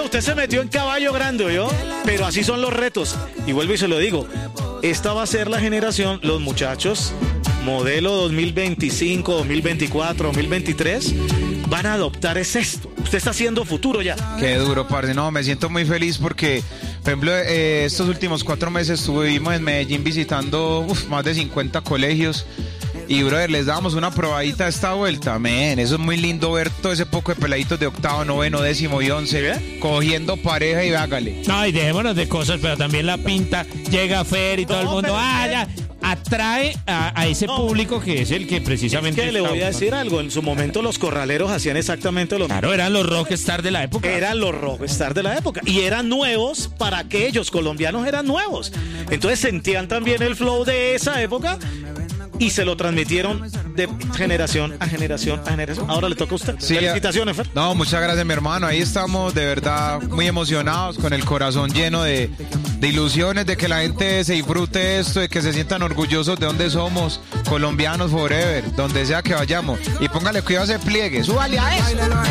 usted se metió en caballo grande, ¿oyó? Pero así son los retos. Y vuelvo y se lo digo. Esta va a ser la generación, los muchachos, modelo 2025, 2024, 2023, van a adoptar esto. Usted está haciendo futuro ya. Qué duro, parce. No, me siento muy feliz porque, por ejemplo, estos últimos 4 meses estuvimos en Medellín visitando más de 50 colegios. Y, brother, les dábamos una probadita a esta vuelta, men. Eso es muy lindo ver todo ese poco de peladitos de octavo, noveno, décimo y 11 cogiendo pareja y hágale. No, y dejémonos de cosas, pero también la pinta llega a Fer y todo el mundo, ya atrae a ese público que es el que precisamente... Es que le voy a decir algo, en su momento los corraleros hacían exactamente lo mismo. Claro, eran los rockstar de la época. Eran los rockstar de la época. Y eran nuevos para aquellos colombianos, eran nuevos. Entonces sentían también el flow de esa época y se lo transmitieron de generación a generación a generación. Ahora le toca a usted. Sí, felicitaciones, Fer. No, muchas gracias, mi hermano. Ahí estamos de verdad muy emocionados, con el corazón lleno de ilusiones, de que la gente se disfrute esto, de que se sientan orgullosos de donde somos, colombianos forever, donde sea que vayamos. Y póngale cuidado a ese pliegue, súbale a eso.